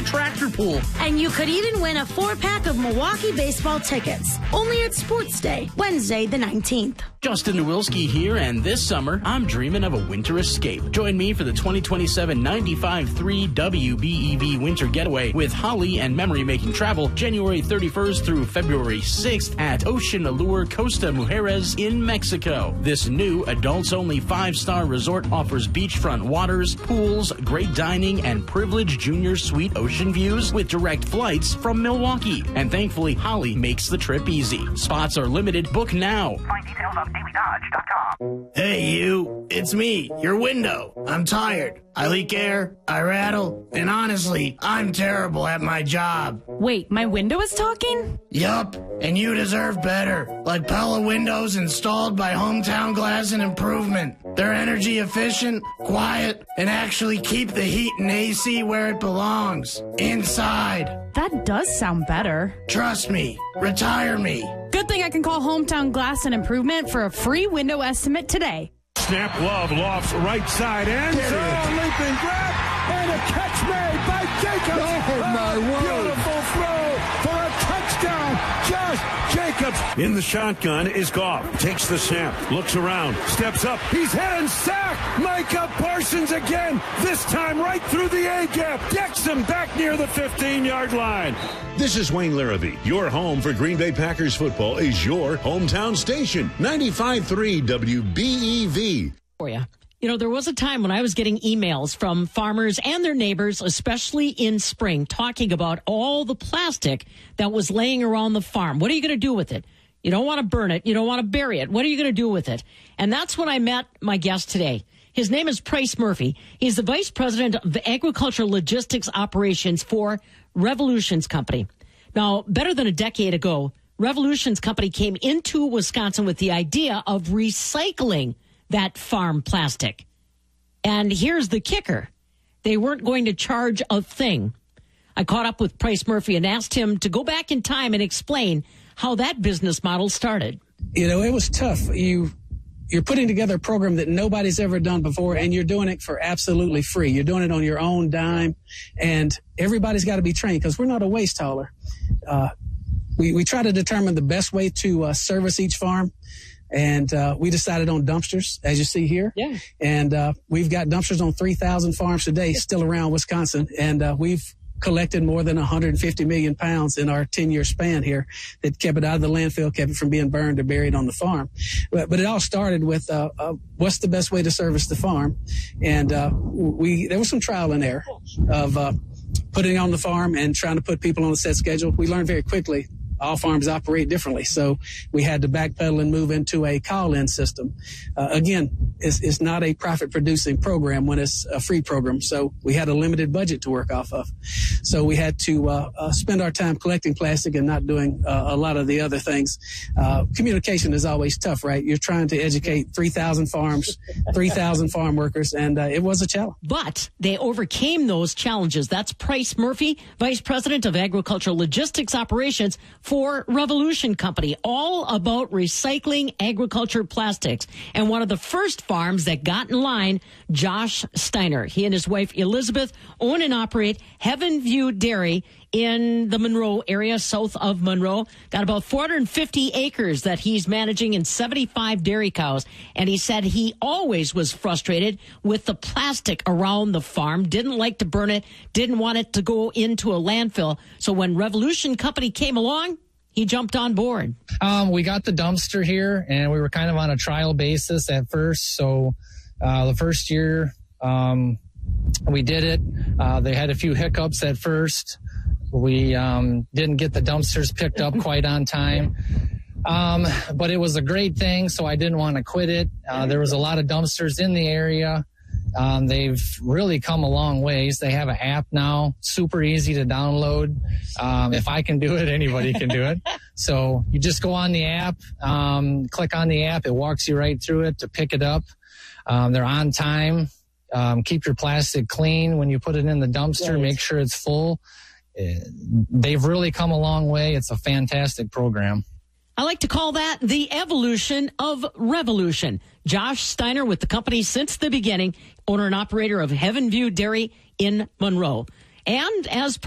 tractor pull. And you could even win a 4-pack of Milwaukee baseball tickets. Only at Sports Day, Wednesday the 19th. Justin Nowilski here, and this summer, I'm dreaming of a winter escape. Join me for the 2027 95.3 WBEV Winter Getaway with Holly and Memory Making Travel, January 31st through February 6th at Ocean Allure Costa Mujeres in Mexico. This new adults-only 5-star resort offers beachfront waters, pools, great dining, and privileged junior suite ocean views with direct flights from Milwaukee. And thankfully, Holly makes the trip easy. Spots are limited. Book now. Find details on dailydodge.com. Hey, you. It's me, your window. I'm tired. I leak air, I rattle, and honestly, I'm terrible at my job. Wait, my window is talking? Yup, and you deserve better. Like Pella windows installed by Hometown Glass and Improvement. They're energy efficient, quiet, and actually keep the heat and AC where it belongs. Inside. That does sound better. Trust me. Retire me. Good thing I can call Hometown Glass and Improvement for a free window estimate today. Snap, Love lofts right side end zone, leaping grab, and a catch made by Jacobs. Oh, my word. Beautiful throw for a touchdown. Josh Jacobs. In the shotgun is Goff. Takes the snap, looks around, steps up. He's hit and sacked. Micah Parsons again, this time right through the A-gap. Decks him back near the 15-yard line. This is Wayne Larrabee. Your home for Green Bay Packers football is your hometown station, 95.3 WBEV. For you. You know, there was a time when I was getting emails from farmers and their neighbors, especially in spring, talking about all the plastic that was laying around the farm. What are you going to do with it? You don't want to burn it. You don't want to bury it. What are you going to do with it? And that's when I met my guest today. His name is Price Murphy. He's the Vice President of Agricultural Logistics Operations for Revolutions Company. Now, better than a decade ago, Revolutions Company came into Wisconsin with the idea of recycling that farm plastic. And here's the kicker. They weren't going to charge a thing. I caught up with Price Murphy and asked him to go back in time and explain how that business model started. You know, it was tough. You're putting together a program that nobody's ever done before, and you're doing it for absolutely free. You're doing it on your own dime, and everybody's got to be trained because we're not a waste hauler. We try to determine the best way to service each farm, and we decided on dumpsters, as you see here. Yeah. And we've got dumpsters on 3,000 farms today still around Wisconsin, and we've collected more than 150 million pounds in our 10-year span here that kept it out of the landfill, kept it from being burned or buried on the farm. But it all started with what's the best way to service the farm. And there was some trial and error of putting it on the farm and trying to put people on a set schedule. We learned very quickly all farms operate differently. So we had to backpedal and move into a call-in system. Again, it's not a profit-producing program when it's a free program. So we had a limited budget to work off of. So we had to spend our time collecting plastic and not doing a lot of the other things. Communication is always tough, right? You're trying to educate 3,000 farms, 3,000 farm workers, and it was a challenge. But they overcame those challenges. That's Price Murphy, Vice President of Agricultural Logistics Operations for Revolution Company, all about recycling agriculture plastics. And one of the first farms that got in line, Josh Steiner. He and his wife Elizabeth own and operate Heaven View Dairy in the Monroe area, south of Monroe. Got about 450 acres that he's managing and 75 dairy cows. And he said he always was frustrated with the plastic around the farm, didn't like to burn it, didn't want it to go into a landfill. So when Revolution Company came along, he jumped on board. We got the dumpster here, and we were kind of on a trial basis at first. So the first year we did it. They had a few hiccups at first. We didn't get the dumpsters picked up quite on time. But it was a great thing, so I didn't want to quit it. There was a lot of dumpsters in the area. They've really come a long ways. They have an app now, super easy to download. If I can do it, anybody can do it. So you just go on the app, click on the app. It walks you right through it to pick it up. They're on time. Keep your plastic clean when you put it in the dumpster. Right. Make sure it's full. They've really come a long way. It's a fantastic program. I like to call that the evolution of revolution. Josh Steiner with the company since the beginning, owner and operator of Heaven View Dairy in Monroe. And as